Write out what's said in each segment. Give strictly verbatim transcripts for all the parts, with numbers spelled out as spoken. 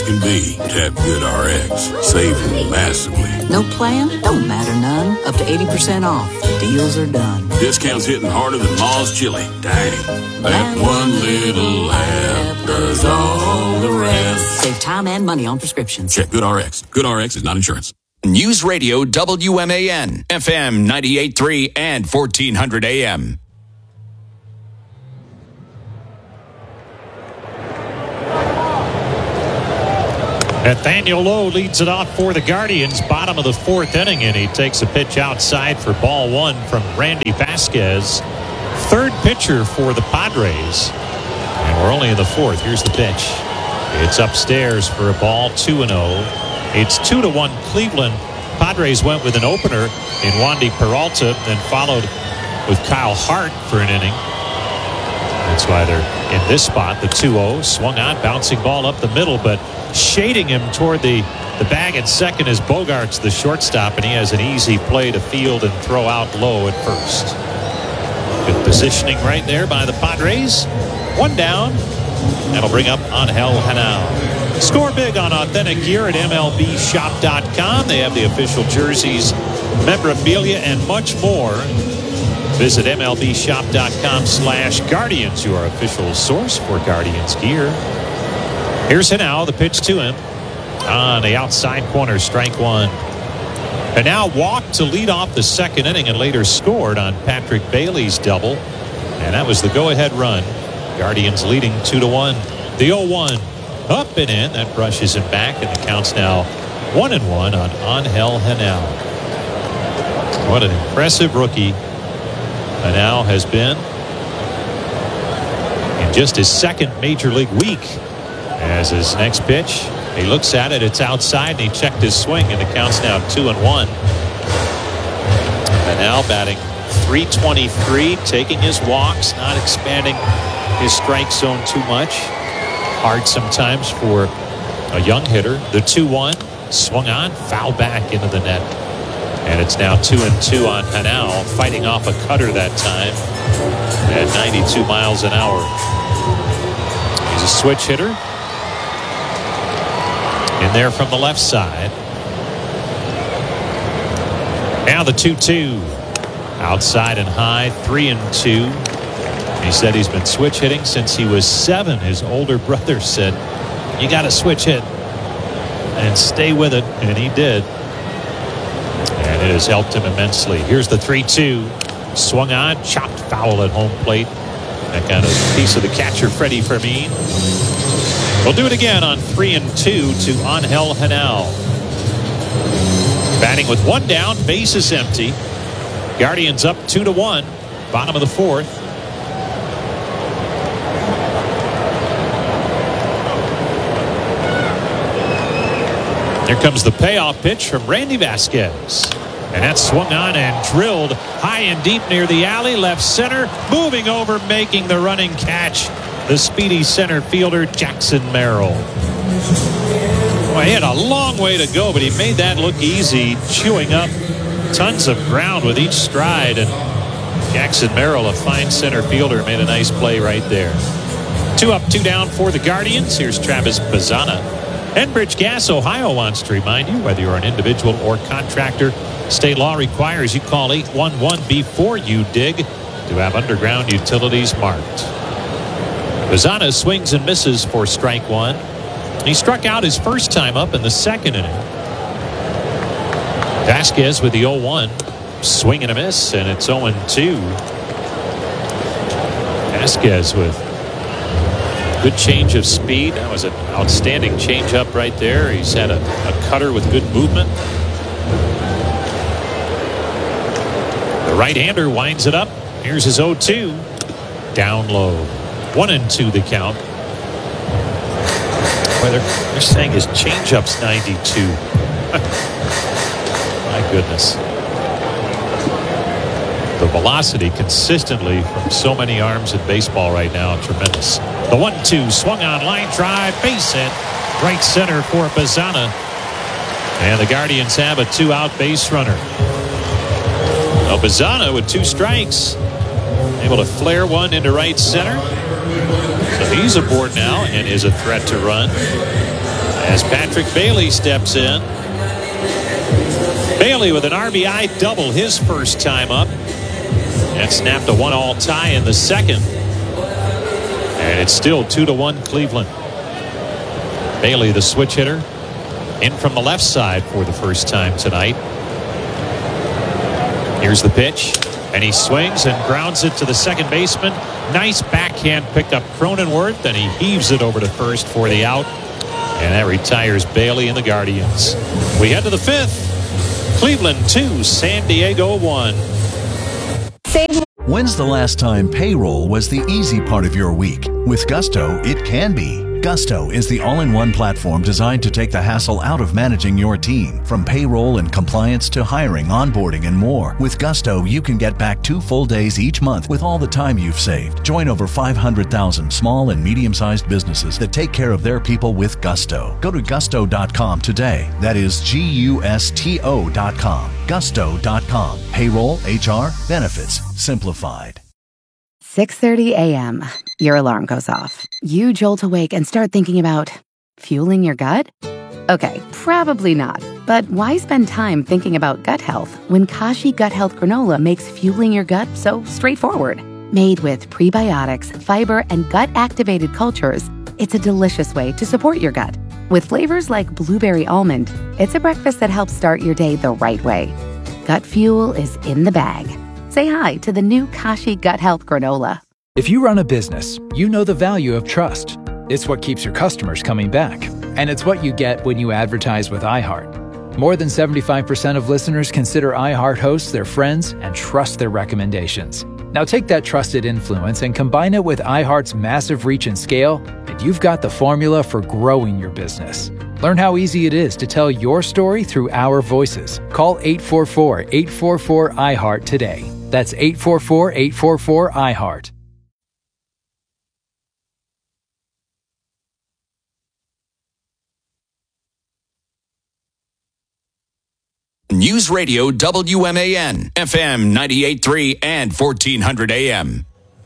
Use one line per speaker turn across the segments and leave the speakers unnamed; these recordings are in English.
Can be. Tap GoodRx. Saving massively.
No plan? Don't matter none. Up to eighty percent off. Deals are done.
Discounts hitting harder than Ma's chili. Dang. That one little app does all the rest.
Save time and money on prescriptions.
Check GoodRx. GoodRx is not insurance.
News Radio W M A N, F M ninety-eight point three and fourteen hundred A M.
Nathaniel Lowe leads it off for the Guardians, bottom of the fourth inning, and he takes a pitch outside for ball one from Randy Vasquez. Third pitcher for the Padres. And we're only in the fourth. Here's the pitch. It's upstairs for a ball, two and oh. It's two to one Cleveland. Padres went with an opener in Wandy Peralta, then followed with Kyle Hart for an inning. That's why they're in this spot. The two oh swung on, bouncing ball up the middle, but shading him toward the, the bag at second is Bogarts, the shortstop, and he has an easy play to field and throw out low at first. Good positioning right there by the Padres. One down. That'll bring up Angel Henao. Score big on authentic gear at M L B shop dot com. They have the official jerseys, memorabilia, and much more. Visit M L B shop dot com slash Guardians, your official source for Guardians gear. Here's Henao, the pitch to him. On the outside corner, strike one. Henao walked to lead off the second inning and later scored on Patrick Bailey's double. And that was the go-ahead run. Guardians leading two to one. The oh one up and in. That brushes him back, and the count's now one and one on Angel Henao. What an impressive rookie Henao has been in just his second major league week. As his next pitch, he looks at it, it's outside, and he checked his swing, and the count's now two and one. Henao batting three twenty-three, taking his walks, not expanding his strike zone too much. Hard sometimes for a young hitter. The two one swung on, foul back into the net. And it's now two and two on Henao, fighting off a cutter that time at ninety-two miles an hour. He's a switch hitter. In there from the left side. Now the two two. Outside and high, three and two. He said he's been switch hitting since he was seven. His older brother said, you got to switch hit and stay with it. And he did. And it has helped him immensely. Here's the three two. Swung on, chopped foul at home plate. That got a piece of the catcher, Freddie Fermin. We'll do it again on three and two to Angel Henao. Batting with one down, bases empty. Guardians up two to one. Bottom of the fourth. Here comes the payoff pitch from Randy Vasquez. And that's swung on and drilled high and deep near the alley, left center, moving over, making the running catch. The speedy center fielder, Jackson Merrill. Well, he had a long way to go, but he made that look easy, chewing up tons of ground with each stride. And Jackson Merrill, a fine center fielder, made a nice play right there. Two up, two down for the Guardians. Here's Travis Bazzana. Enbridge Gas Ohio wants to remind you, whether you're an individual or contractor, state law requires you call eight one one before you dig to have underground utilities marked. Bazzana swings and misses for strike one. He struck out his first time up in the second inning. Vasquez with the oh one. Swing and a miss, and it's oh and two. Vasquez with good change of speed. That was an outstanding changeup right there. He's had a, a cutter with good movement. The right-hander winds it up. Here's his oh two. Down low. One and two the count. Well, they're, they're saying his changeup's ninety-two. My goodness. The velocity consistently from so many arms in baseball right now, tremendous. The one two swung on, line drive, base hit, right center for Bazzana. And the Guardians have a two-out base runner. Well, Bazzana with two strikes, able to flare one into right center. So he's aboard now and is a threat to run. as Patrick Bailey steps in. Bailey with an R B I double his first time up. And snapped a one-all tie in the second. And it's still two to one Cleveland. Bailey, the switch hitter, in from the left side for the first time tonight. Here's the pitch. And he swings and grounds it to the second baseman. Nice backhand picked up Cronenworth. And he heaves it over to first for the out. And that retires Bailey and the Guardians. We head to the fifth. Cleveland two, San Diego one.
When's the last time payroll was the easy part of your week? With Gusto, it can be. Gusto is the all-in-one platform designed to take the hassle out of managing your team. From payroll and compliance to hiring, onboarding, and more. With Gusto, you can get back two full days each month with all the time you've saved. Join over five hundred thousand small and medium-sized businesses that take care of their people with Gusto. Go to gusto dot com today. That is G U S T O dot com. gusto dot com. Payroll, H R, benefits, simplified.
six thirty a.m. Your alarm goes off. You jolt awake and start thinking about fueling your gut? Okay, probably not. But why spend time thinking about gut health when Kashi Gut Health Granola makes fueling your gut so straightforward? Made with prebiotics, fiber, and gut-activated cultures, it's a delicious way to support your gut. With flavors like blueberry almond, it's a breakfast that helps start your day the right way. Gut fuel is in the bag. Say hi to the new Kashi Gut Health Granola.
If you run a business, you know the value of trust. It's what keeps your customers coming back. And it's what you get when you advertise with iHeart. More than seventy-five percent of listeners consider iHeart hosts their friends and trust their recommendations. Now take that trusted influence and combine it with iHeart's massive reach and scale, and you've got the formula for growing your business. Learn how easy it is to tell your story through our voices. Call eight four four, eight four four, iHeart today. That's eight four four, eight four four, iHeart.
News Radio W M A N, F M ninety-eight point three and fourteen hundred A M.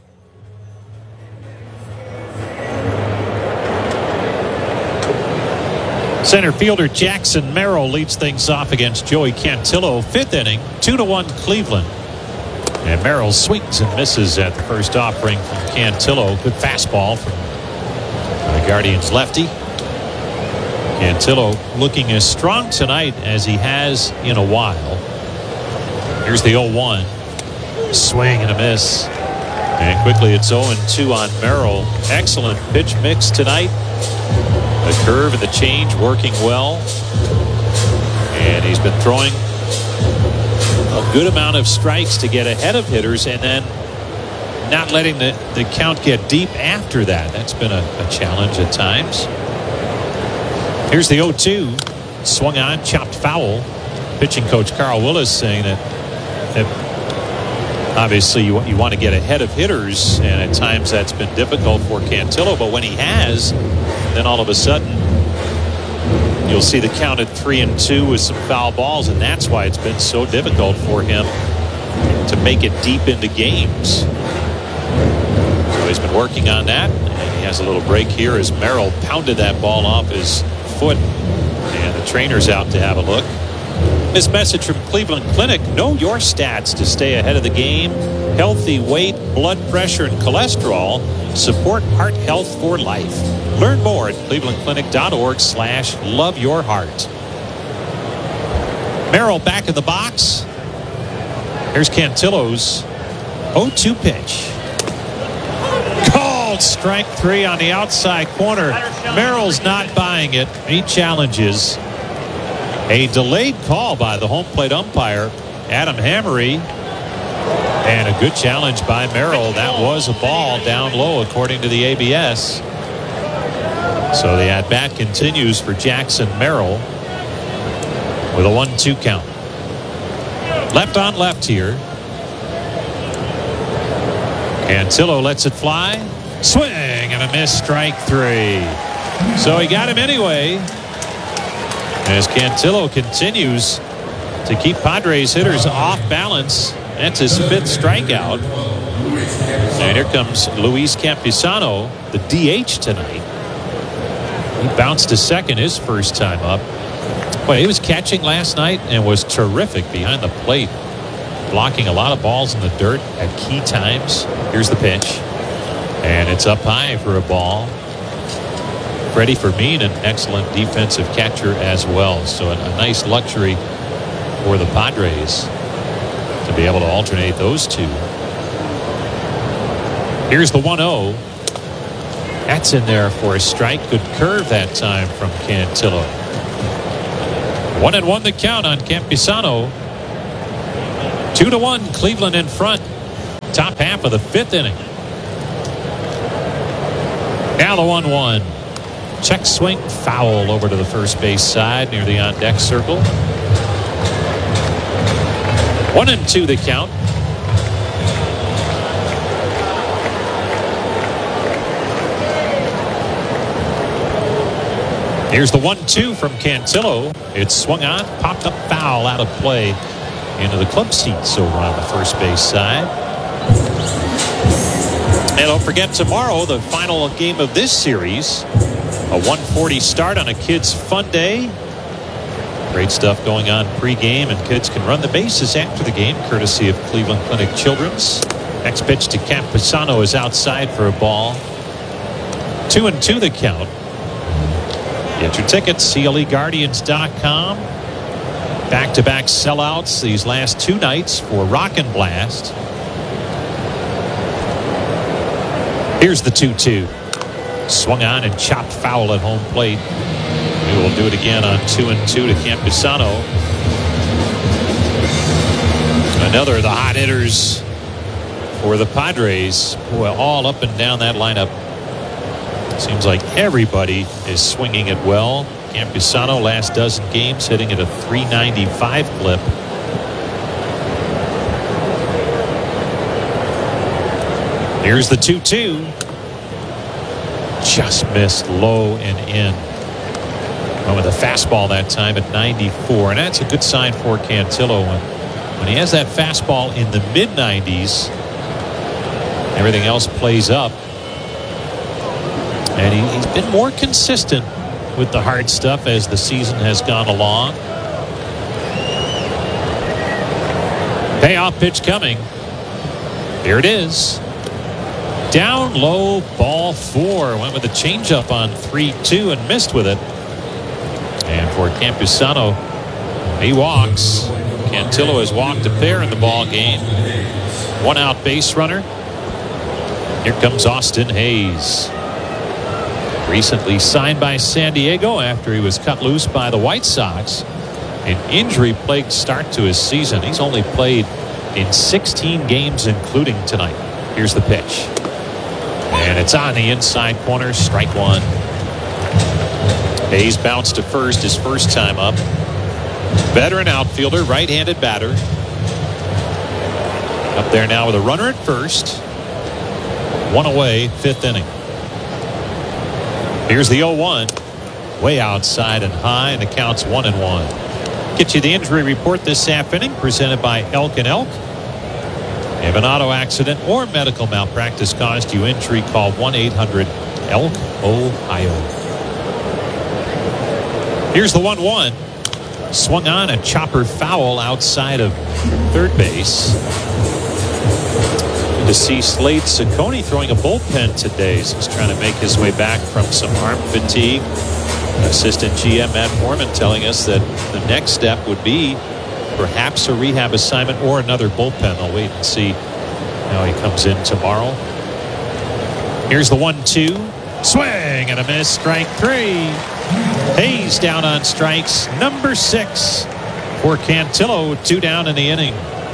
Center fielder Jackson Merrill leads things off against Joey Cantillo. Fifth inning, two to one Cleveland. And Merrill swings and misses at the first offering from Cantillo. Good fastball from the Guardians lefty. Cantillo looking as strong tonight as he has in a while. Here's the oh one. Swing and a miss. And quickly it's oh and two on Merrill. Excellent pitch mix tonight. The curve and the change working well. And he's been throwing a good amount of strikes to get ahead of hitters and then not letting the, the count get deep after that. That's been a, a challenge at times. Here's the oh two. Swung on, chopped foul. Pitching coach Carl Willis saying that, that obviously you, you want to get ahead of hitters, and at times that's been difficult for Cantillo, but when he has, then all of a sudden you'll see the count at three and two with some foul balls, and that's why it's been so difficult for him to make it deep into games. So he's been working on that, and he has a little break here as Merrill pounded that ball off his foot, and the trainer's out to have a look. This message from Cleveland Clinic: know your stats to stay ahead of the game. Healthy weight, blood pressure, and cholesterol support heart health for life. Learn more at clevelandclinic.org slash love your heart. Merrill back in the box. Here's Cantillo's oh two pitch. Called strike three on the outside corner. Merrill's not buying it. He challenges. A delayed call by the home plate umpire, Adam Hammery. And a good challenge by Merrill. That was a ball down low according to the A B S. So the at-bat continues for Jackson Merrill with a one two count. Left on left here. Cantillo lets it fly. Swing and a miss, strike three. So he got him anyway. As Cantillo continues to keep Padres hitters off balance. That's his fifth strikeout. And here comes Luis Campusano, the D H tonight. He bounced to second his first time up. Boy, he was catching last night and was terrific behind the plate, blocking a lot of balls in the dirt at key times. Here's the pitch, and it's up high for a ball. Freddie Fermin, an excellent defensive catcher as well, so a, a nice luxury for the Padres to be able to alternate those two. Here's the one oh. That's in there for a strike. Good curve that time from Cantillo. One and one the count on Campusano. Two to one, Cleveland in front. Top half of the fifth inning. Now the one one. Check swing, foul over to the first base side near the on deck circle. One and two the count. Here's the one two from Cantillo. It's swung on, popped up foul out of play into the club seats over on the first base side. And don't forget, tomorrow, the final game of this series, a one forty start on a Kids Fun Day. Great stuff going on pregame, and kids can run the bases after the game, courtesy of Cleveland Clinic Children's. Next pitch to Campusano is outside for a ball. Two and two the count. Get your tickets, C L E Guardians dot com. Back-to-back sellouts these last two nights for Rockin' Blast. Here's the two two. Swung on and chopped foul at home plate. We will do it again on two and two to Campusano. Another of the hot hitters for the Padres. Boy, all up and down that lineup. Seems like everybody is swinging it well. Campusano, last dozen games, hitting at a three ninety-five clip. Here's the two two. Just missed low and in. Went with a fastball that time at ninety-four. And that's a good sign for Cantillo. When, when he has that fastball in the mid nineties, everything else plays up. And he, he's been more consistent with the hard stuff as the season has gone along. Payoff pitch coming. Here it is. Down low, ball four. Went with a changeup on three two and missed with it. And for Campusano, he walks. Cantillo has walked a pair in the ball game. One out base runner. Here comes Austin Hayes. Recently signed by San Diego after he was cut loose by the White Sox. An injury-plagued start to his season. He's only played in sixteen games, including tonight. Here's the pitch. And it's on the inside corner, strike one. Hayes bounced to first his first time up. Veteran outfielder, right-handed batter. Up there now with a runner at first. One away, fifth inning. Here's the oh one. Way outside and high, and the count's one and one. Get you the injury report this half inning, presented by Elk and Elk. If an auto accident or medical malpractice caused you injury, call one eight hundred elk ohio. Here's the one one. Swung on a chopper foul outside of third base. To see Slade Ciccone throwing a bullpen today. So he's trying to make his way back from some arm fatigue. Assistant G M Matt Foreman telling us that the next step would be perhaps a rehab assignment or another bullpen. I'll wait and see how he comes in tomorrow. Here's the one two. Swing and a miss. Strike three. Hayes down on strikes number six for Cantillo. Two down in the inning.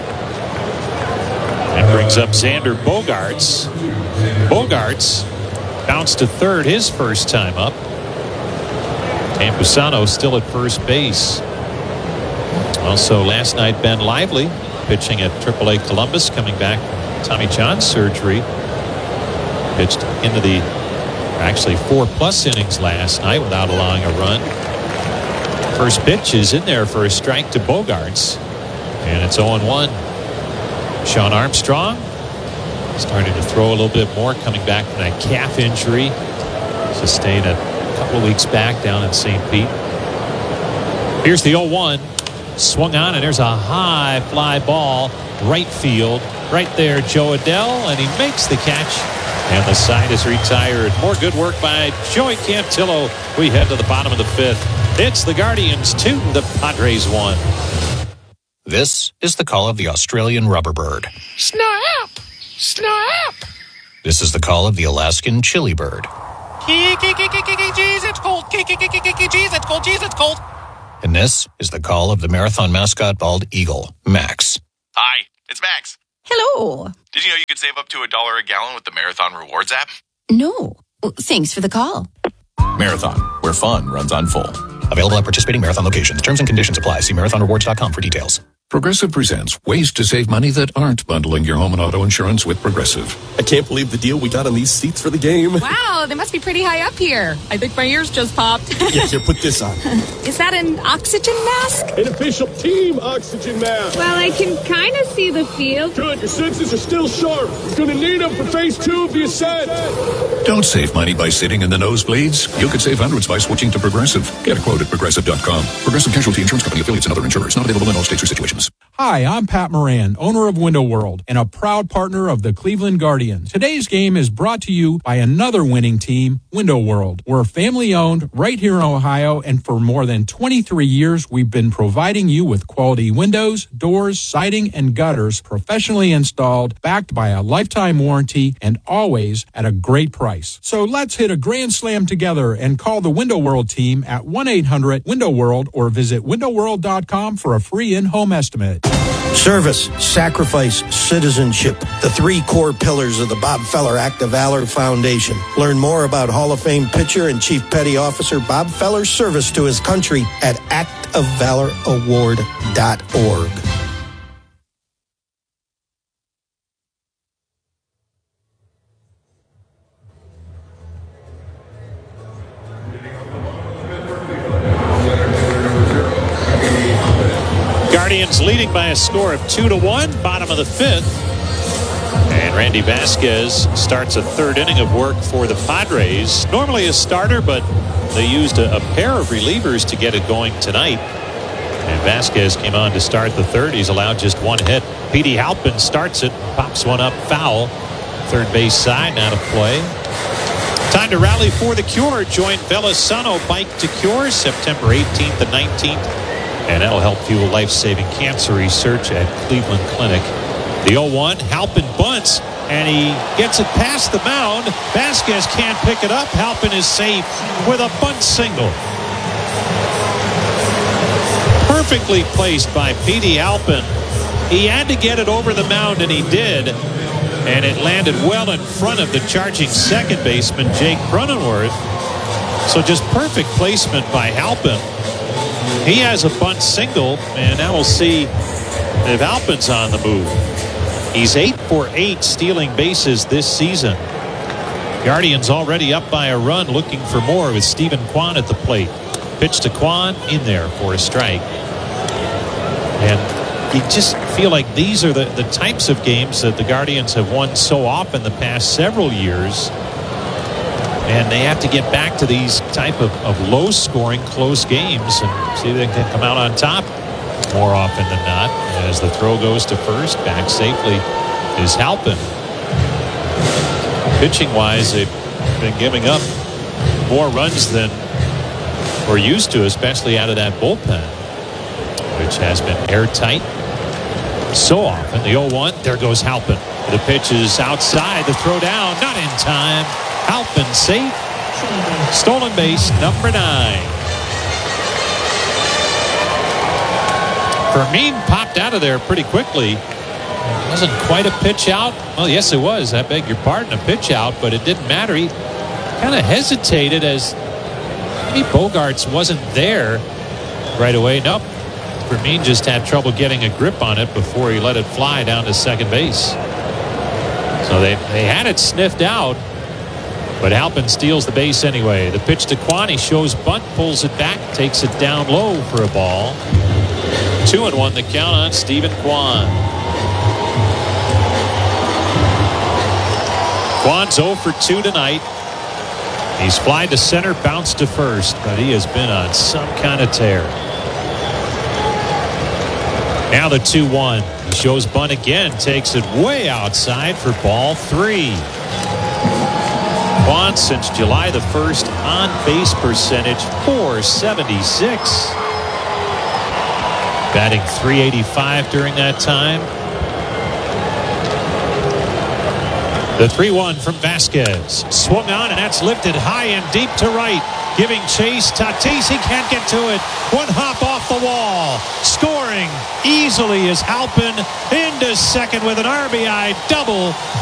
That brings up Xander Bogaerts. Bogaerts bounced to third his first time up. Campusano still at first base. Also last night, Ben Lively pitching at triple A Columbus, coming back from Tommy John surgery. Pitched into the actually four plus innings last night without allowing a run. First pitch is in there for a strike to Bogaerts. And it's oh one. Sean Armstrong starting to throw a little bit more, coming back from that calf injury sustained at couple of weeks back down in Saint Pete. Here's the oh one. Swung on, and there's a high fly ball. Right field. Right there, Joe Adell, and he makes the catch. And the side is retired. More good work by Joey Cantillo. We head to the bottom of the fifth. It's the Guardians two, the Padres one.
This is the call of the Australian rubber bird.
Snap! Snap!
This is the call of the Alaskan chili bird.
Jeez, it's cold. Jeez, it's cold. Jeez, it's cold.
And this is the call of the marathon mascot bald eagle, Max.
Hi, it's Max.
Hello.
Did you know you could save up to a dollar a gallon with the Marathon Rewards app?
No. Well, thanks for the call.
Marathon, where fun runs on full.
Available at participating Marathon locations. Terms and conditions apply. See marathon rewards dot com for details.
Progressive presents ways to save money that aren't bundling your home and auto insurance with Progressive.
I can't believe the deal we got on these seats for the game.
Wow, they must be pretty high up here. I think my ears just popped.
Yeah, here, put this on.
Is that an oxygen mask?
An official team oxygen mask.
Well, I can kind of see the field.
Good, your senses are still sharp. You're going to need them for phase two of the ascent.
Don't save money by sitting in the nosebleeds. You could save hundreds by switching to Progressive. Get a quote at Progressive dot com. Progressive Casualty Insurance Company, affiliates, and other insurers. Not available in all states or situations.
Hi, I'm Pat Moran, owner of Window World and a proud partner of the Cleveland Guardians. Today's game is brought to you by another winning team, Window World. We're family owned right here in Ohio, and for more than twenty-three years, we've been providing you with quality windows, doors, siding, and gutters professionally installed, backed by a lifetime warranty, and always at a great price. So let's hit a grand slam together and call the Window World team at one eight hundred window world or visit window world dot com for a free in-home estimate.
Service, sacrifice, citizenship, the three core pillars of the Bob Feller Act of Valor Foundation. Learn more about Hall of Fame pitcher and Chief Petty Officer Bob Feller's service to his country at act of valor award dot org.
Guardians leading by a score of two to one, bottom of the fifth. And Randy Vasquez starts a third inning of work for the Padres. Normally a starter, but they used a, a pair of relievers to get it going tonight. And Vasquez came on to start the third. He's allowed just one hit. Petey Halpin starts it, pops one up foul. Third base side out of play. Time to rally for the cure. Join Velasano Bike to Cure September eighteenth and nineteenth. And that'll help fuel life-saving cancer research at Cleveland Clinic. The oh one, Halpin bunts, and he gets it past the mound. Vasquez can't pick it up. Halpin is safe with a bunt single. Perfectly placed by Petey Halpin. He had to get it over the mound, and he did. And it landed well in front of the charging second baseman, Jake Cronenworth. So just perfect placement by Halpin. He has a bunt single, and now we'll see if Halpin's on the move. He's eight for eight stealing bases this season. Guardians already up by a run, looking for more with Stephen Kwan at the plate. Pitch to Kwan, in there for a strike. And you just feel like these are the, the types of games that the Guardians have won so often the past several years. And they have to get back to these type of, of low-scoring, close games and see if they can come out on top more often than not. As the throw goes to first, back safely is Halpin. Pitching-wise, they've been giving up more runs than we're used to, especially out of that bullpen, which has been airtight so often. The oh one, there goes Halpin. The pitch is outside, the throw down, not in time. Halpin safe. Stolen base number nine. Fermin popped out of there pretty quickly. It wasn't quite a pitch out. Well, yes, it was. I beg your pardon, a pitch out, but it didn't matter. He kind of hesitated as maybe Bogaerts wasn't there right away. Nope. Fermin just had trouble getting a grip on it before he let it fly down to second base. So they, they had it sniffed out. But Halpin steals the base anyway. The pitch to Kwan. He shows bunt, pulls it back, takes it down low for a ball. Two and one the count on Stephen Kwan. Kwan's oh for two tonight. He's flied to center, bounced to first, but he has been on some kind of tear. Now the two one. He shows bunt again, takes it way outside for ball three. Kwan since July the first, on base percentage four seventy-six. Batting three eighty-five during that time. The three one from Vasquez. Swung on, and that's lifted high and deep to right. Giving chase. Tatis, he can't get to it. One hop off the wall. Scoring easily is Halpin into second with an R B I double.